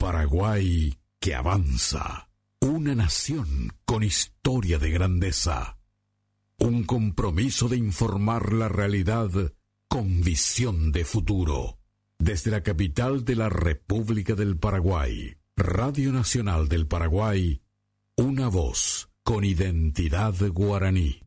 Paraguay que avanza. Una nación con historia de grandeza. Un compromiso de informar la realidad con visión de futuro. Desde la capital de la República del Paraguay, Radio Nacional del Paraguay, una voz con identidad guaraní.